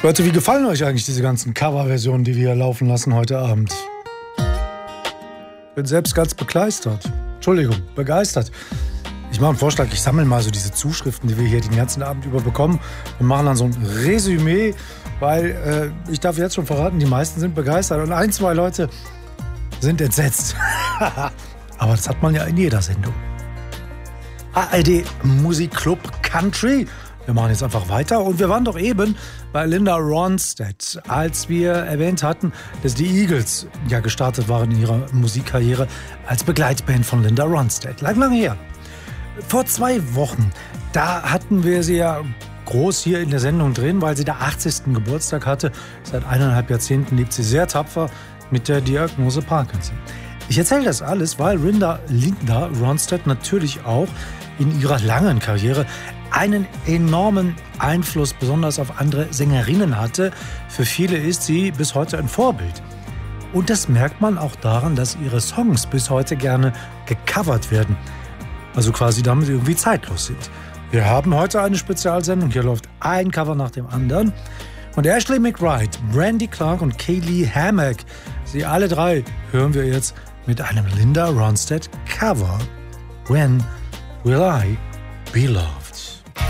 Leute, wie gefallen euch eigentlich diese ganzen Coverversionen, die wir hier laufen lassen heute Abend? Ich bin selbst ganz begeistert. Begeistert. Ich mache einen Vorschlag, ich sammle mal so diese Zuschriften, die wir hier den ganzen Abend über bekommen und machen dann so ein Resümee, weil ich darf jetzt schon verraten, die meisten sind begeistert und 1, 2 Leute sind entsetzt. Aber das hat man ja in jeder Sendung. ARD Musikclub Country. Wir machen jetzt einfach weiter und wir waren doch eben bei Linda Ronstadt, als wir erwähnt hatten, dass die Eagles ja gestartet waren in ihrer Musikkarriere als Begleitband von Linda Ronstadt. Lang her. Vor 2 Wochen, da hatten wir sie ja groß hier in der Sendung drin, weil sie der 80. Geburtstag hatte. Seit 1,5 Jahrzehnten lebt sie sehr tapfer mit der Diagnose Parkinson. Ich erzähle das alles, weil Linda Ronstadt natürlich auch in ihrer langen Karriere einen enormen Einfluss besonders auf andere Sängerinnen hatte. Für viele ist sie bis heute ein Vorbild. Und das merkt man auch daran, dass ihre Songs bis heute gerne gecovert werden. Also quasi damit irgendwie zeitlos sind. Wir haben heute eine Spezialsendung. Hier läuft ein Cover nach dem anderen. Und Ashley McBryde, Brandy Clark und Kaylee Hammack, sie alle 3 hören wir jetzt mit einem Linda Ronstadt Cover. When Will I Be Loved?